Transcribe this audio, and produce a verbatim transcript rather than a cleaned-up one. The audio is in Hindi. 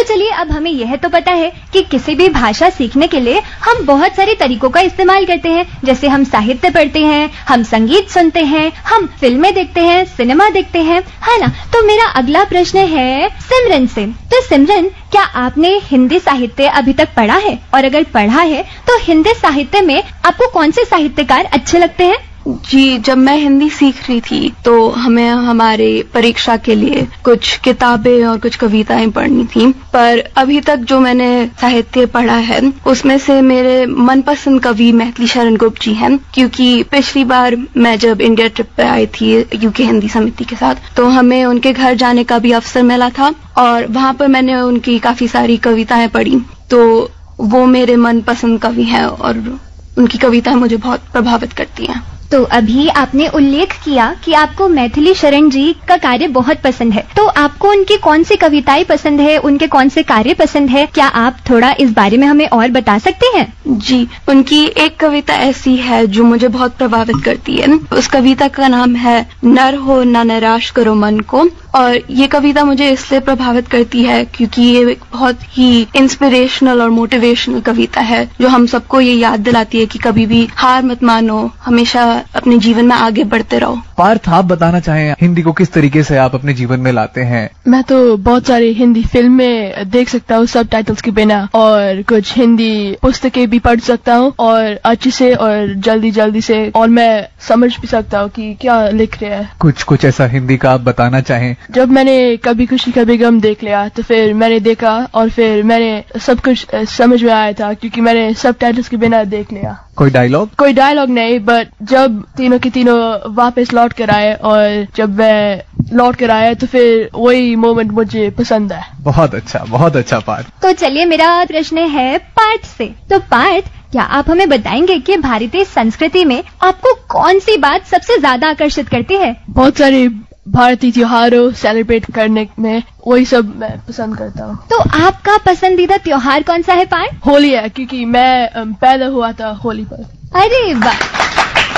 चलिए, अब हमें यह तो पता है कि किसी भी भाषा सीखने के लिए हम बहुत सारे तरीकों का इस्तेमाल करते हैं, जैसे हम साहित्य पढ़ते हैं, हम संगीत सुनते हैं, हम फिल्में देखते हैं, सिनेमा देखते हैं, है ना। तो मेरा अगला प्रश्न है सिमरन से। तो सिमरन, क्या आपने हिंदी साहित्य अभी तक पढ़ा है, और अगर पढ़ा है तो हिंदी साहित्य में आपको कौन से साहित्यकार अच्छे लगते हैं? जी, जब मैं हिंदी सीख रही थी तो हमें हमारे परीक्षा के लिए कुछ किताबें और कुछ कविताएं पढ़नी थी, पर अभी तक जो मैंने साहित्य पढ़ा है उसमें से मेरे मनपसंद कवि मैथिली शरण गुप्त जी हैं, क्योंकि पिछली बार मैं जब इंडिया ट्रिप पे आई थी यूके हिंदी समिति के साथ, तो हमें उनके घर जाने का भी अवसर मिला था और वहां पर मैंने उनकी काफी सारी कविताएं पढ़ी। तो वो मेरे मनपसंद कवि हैं और उनकी कविताएं मुझे बहुत प्रभावित करती हैं। तो अभी आपने उल्लेख किया कि आपको मैथिली शरण जी का कार्य बहुत पसंद है, तो आपको उनकी कौन सी कविताएं पसंद है, उनके कौन से कार्य पसंद है? क्या आप थोड़ा इस बारे में हमें और बता सकते हैं? जी, उनकी एक कविता ऐसी है जो मुझे बहुत प्रभावित करती है। उस कविता का नाम है नर हो न निराश करो मन को, और ये कविता मुझे इसलिए प्रभावित करती है क्योंकि ये एक बहुत ही इंस्पिरेशनल और मोटिवेशनल कविता है जो हम सबको ये याद दिलाती है कि कभी भी हार मत मानो, हमेशा अपने जीवन में आगे बढ़ते रहो। पार्थ, आप बताना चाहें हिंदी को किस तरीके से आप अपने जीवन में लाते हैं? मैं तो बहुत सारी हिंदी फिल्में देख सकता हूँ सब टाइटल्स के बिना, और कुछ हिंदी पुस्तकें भी पढ़ सकता हूँ और अच्छे से और जल्दी जल्दी से, और मैं समझ भी सकता हूँ कि क्या लिख रहे हैं। कुछ कुछ ऐसा हिंदी का आप बताना चाहें? जब मैंने कभी खुशी कभी गम देख लिया तो फिर मैंने देखा और फिर मैंने सब कुछ समझ में आया था क्योंकि मैंने सब टाइटल्स के बिना देख लिया। कोई डायलॉग? कोई डायलॉग नहीं, बट जब तीनों के तीनों वापस लौट कर आए और जब मैं लौट कर आया तो फिर वही मोमेंट मुझे पसंद है। बहुत अच्छा, बहुत अच्छा पार्थ। तो चलिए, मेरा प्रश्न है पार्थ से। तो पार्थ, क्या आप हमें बताएंगे कि भारतीय संस्कृति में आपको कौन सी बात सबसे ज्यादा आकर्षित करती है? बहुत सारे भारतीय त्योहारों सेलिब्रेट करने में वही सब मैं पसंद करता हूँ। तो आपका पसंदीदा त्योहार कौन सा है पार्थ? होली है, क्योंकि मैं पैदा हुआ था होली पर। अरे वाह।